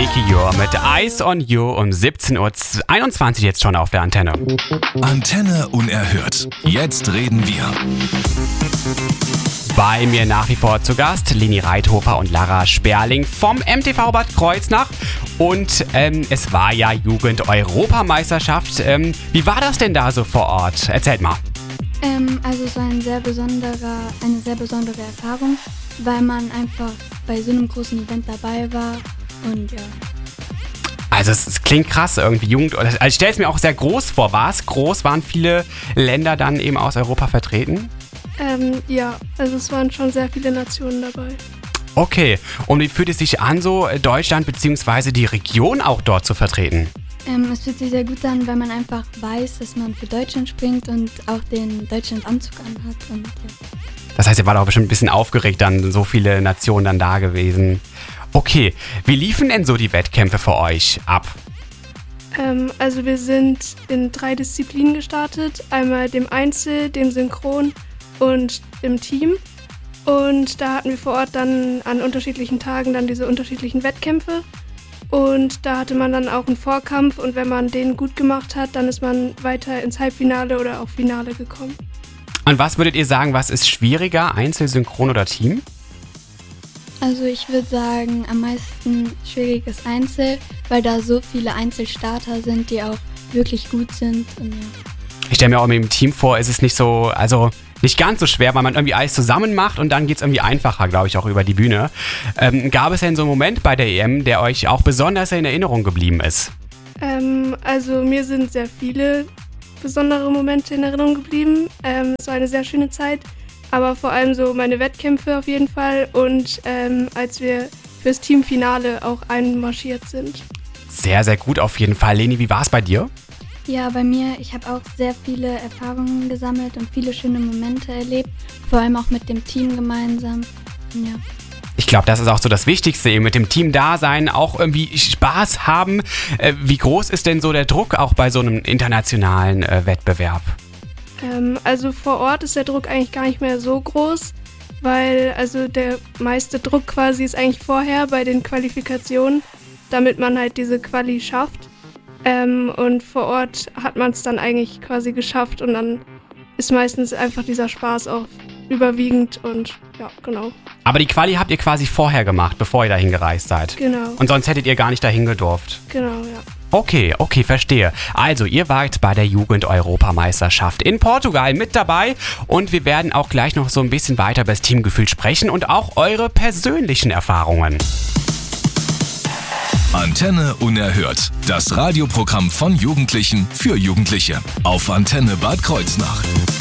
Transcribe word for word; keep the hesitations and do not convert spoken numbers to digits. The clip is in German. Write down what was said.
Nicky Jor mit Eyes on You um siebzehn Uhr einundzwanzig jetzt schon auf der Antenne. Antenne unerhört. Jetzt reden wir. Bei mir nach wie vor zu Gast Leni Reithofer und Lara Sperling vom M T V Bad Kreuznach. Und ähm, es war ja Jugend-Europameisterschaft. Ähm, wie war das denn da so vor Ort? Erzählt mal. Ähm, also es war ein sehr besonderer, eine sehr besondere Erfahrung, weil man einfach bei so einem großen Event dabei war und ja. Also es, es klingt krass irgendwie, Jugend. Also ich stelle es mir auch sehr groß vor. War es groß? Waren viele Länder dann eben aus Europa vertreten? Ähm, ja, also es waren schon sehr viele Nationen dabei. Okay, und wie fühlt es sich an, so Deutschland bzw. die Region auch dort zu vertreten? Ähm, es fühlt sich sehr gut an, weil man einfach weiß, dass man für Deutschland springt und auch den Deutschland-Anzug anhat. Und, ja. Das heißt, ihr wart auch bestimmt ein bisschen aufgeregt, dann so viele Nationen dann da gewesen. Okay, wie liefen denn so die Wettkämpfe für euch ab? Ähm, also wir sind in drei Disziplinen gestartet. Einmal dem Einzel, dem Synchron und im Team. Und da hatten wir vor Ort dann an unterschiedlichen Tagen dann diese unterschiedlichen Wettkämpfe. Und da hatte man dann auch einen Vorkampf und wenn man den gut gemacht hat, dann ist man weiter ins Halbfinale oder auch Finale gekommen. Und was würdet ihr sagen, was ist schwieriger, Einzel, Synchron oder Team? Also ich würde sagen, am meisten schwierig ist Einzel, weil da so viele Einzelstarter sind, die auch wirklich gut sind. Und ja. Ich stelle mir auch mit dem Team vor, ist es nicht so, also nicht ganz so schwer, weil man irgendwie alles zusammen macht und dann geht es irgendwie einfacher, glaube ich, auch über die Bühne. Ähm, gab es denn so einen Moment bei der E M, der euch auch besonders in Erinnerung geblieben ist? Ähm, also mir sind sehr viele besondere Momente in Erinnerung geblieben. Ähm, es war eine sehr schöne Zeit, aber vor allem so meine Wettkämpfe auf jeden Fall und ähm, als wir fürs Teamfinale auch einmarschiert sind. Sehr, sehr gut auf jeden Fall. Leni, wie war es bei dir? Ja, bei mir, ich habe auch sehr viele Erfahrungen gesammelt und viele schöne Momente erlebt, vor allem auch mit dem Team gemeinsam. Ja. Ich glaube, das ist auch so das Wichtigste, eben mit dem Team da sein, auch irgendwie Spaß haben. Äh, wie groß ist denn so der Druck auch bei so einem internationalen äh, Wettbewerb? Ähm, also vor Ort ist der Druck eigentlich gar nicht mehr so groß, weil also der meiste Druck quasi ist eigentlich vorher bei den Qualifikationen, damit man halt diese Quali schafft. Ähm, und vor Ort hat man es dann eigentlich quasi geschafft und dann ist meistens einfach dieser Spaß auch überwiegend und ja, genau. Aber die Quali habt ihr quasi vorher gemacht, bevor ihr dahin gereist seid? Genau. Und sonst hättet ihr gar nicht dahin gedurft? Genau, ja. Okay, okay, verstehe. Also, ihr wart bei der Jugend-Europameisterschaft in Portugal mit dabei und wir werden auch gleich noch so ein bisschen weiter über das Teamgefühl sprechen und auch eure persönlichen Erfahrungen. Antenne unerhört. Das Radioprogramm von Jugendlichen für Jugendliche. Auf Antenne Bad Kreuznach.